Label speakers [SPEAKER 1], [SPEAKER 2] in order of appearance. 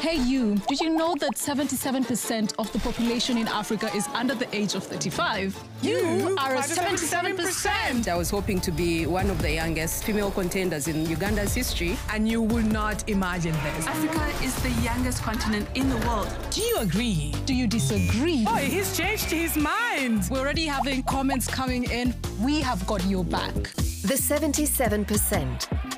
[SPEAKER 1] Hey you, did you know that 77% of the population in Africa is under the age of 35? You are a 77%!
[SPEAKER 2] I was hoping to be one of the youngest female contenders in Uganda's history.
[SPEAKER 3] And you will not imagine this.
[SPEAKER 4] Africa is the youngest continent in the world.
[SPEAKER 3] Do you agree?
[SPEAKER 1] Do you disagree?
[SPEAKER 3] Oh, he's changed his mind.
[SPEAKER 1] We're already having comments coming in. We have got your back.
[SPEAKER 5] The 77%.